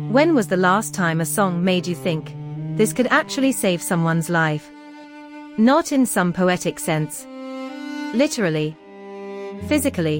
When was the last time a song made you think, this could actually save someone's life? Not in some poetic sense. Literally. Physically.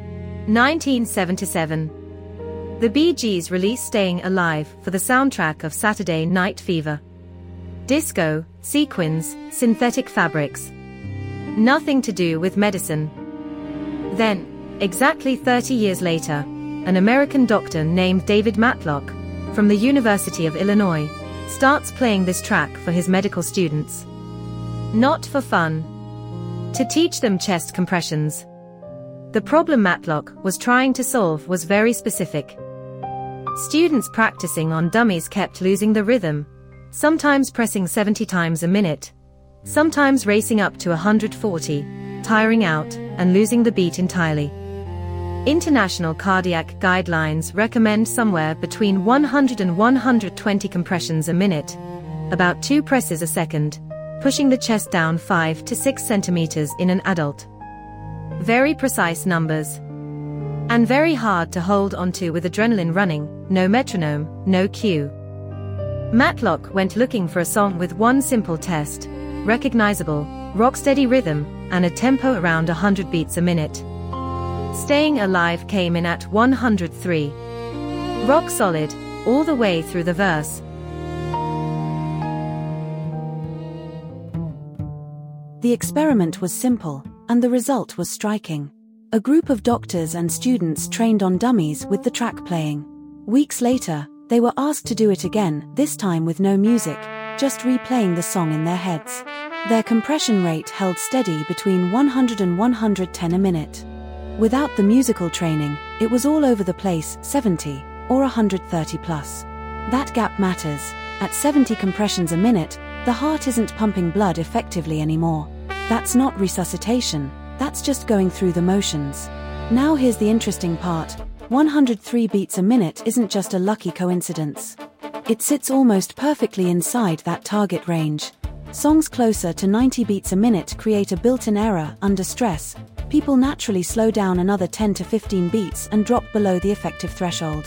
1977. The Bee Gees released Staying Alive for the soundtrack of Saturday Night Fever. Disco, sequins, synthetic fabrics. Nothing to do with medicine. Then, exactly 30 years later, an American doctor named David Matlock, from the University of Illinois, starts playing this track for his medical students. Not for fun. To teach them chest compressions. The problem Matlock was trying to solve was very specific. Students practicing on dummies kept losing the rhythm, sometimes pressing 70 times a minute, sometimes racing up to 140, tiring out, and losing the beat entirely. International cardiac guidelines recommend somewhere between 100 and 120 compressions a minute, about 2 presses a second, pushing the chest down 5 to 6 centimeters in an adult. Very precise numbers. And very hard to hold onto with adrenaline running, no metronome, no cue. Matlock went looking for a song with one simple test, recognizable, rock-steady rhythm, and a tempo around 100 beats a minute. Staying Alive came in at 103. Rock solid, all the way through the verse. The experiment was simple, and the result was striking. A group of doctors and students trained on dummies with the track playing. Weeks later, they were asked to do it again, this time with no music, just replaying the song in their heads. Their compression rate held steady between 100 and 110 a minute. Without the musical training, it was all over the place, 70 or 130 plus. That gap matters. At 70 compressions a minute, the heart isn't pumping blood effectively anymore. That's not resuscitation, that's just going through the motions. Now here's the interesting part. 103 beats a minute isn't just a lucky coincidence. It sits almost perfectly inside that target range. Songs closer to 90 beats a minute create a built-in error under stress. People naturally slow down another 10 to 15 beats and drop below the effective threshold.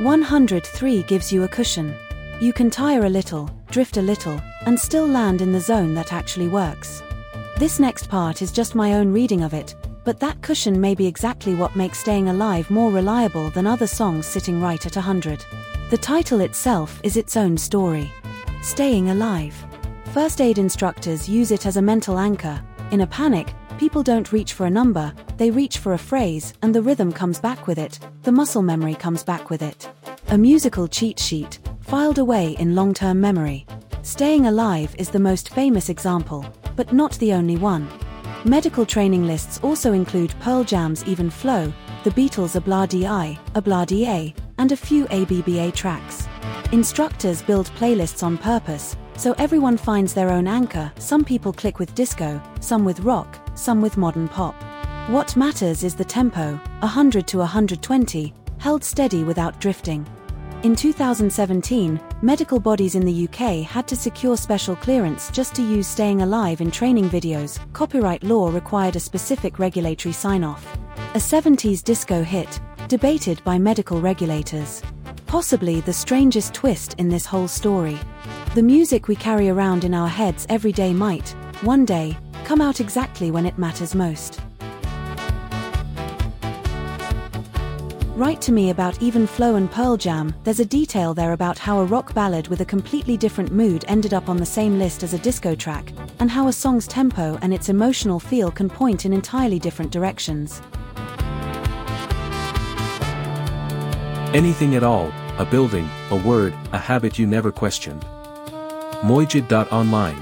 103 gives you a cushion. You can tire a little, drift a little, and still land in the zone that actually works. This next part is just my own reading of it, but that cushion may be exactly what makes Staying Alive more reliable than other songs sitting right at 100. The title itself is its own story. Staying Alive. First aid instructors use it as a mental anchor. In a panic, people don't reach for a number, they reach for a phrase, and the rhythm comes back with it, the muscle memory comes back with it. A musical cheat sheet, filed away in long-term memory. Staying Alive is the most famous example, but not the only one. Medical training lists also include Pearl Jam's Even Flow, the Beatles' A-Blah-Dee-I, A-Blah-Dee-A, and a few ABBA tracks. Instructors build playlists on purpose, so everyone finds their own anchor. Some people click with disco, some with rock, some with modern pop. What matters is the tempo, 100 to 120, held steady without drifting. In 2017, medical bodies in the UK had to secure special clearance just to use Staying Alive in training videos. Copyright law required a specific regulatory sign-off. A 70s disco hit, debated by medical regulators. Possibly the strangest twist in this whole story. The music we carry around in our heads every day might, one day, come out exactly when it matters most. Write to me about Even Flow and Pearl Jam. There's a detail there about how a rock ballad with a completely different mood ended up on the same list as a disco track, and how a song's tempo and its emotional feel can point in entirely different directions. Anything at all, a building, a word, a habit you never questioned. Mojid.online.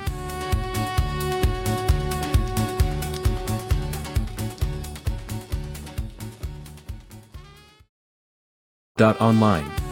Online.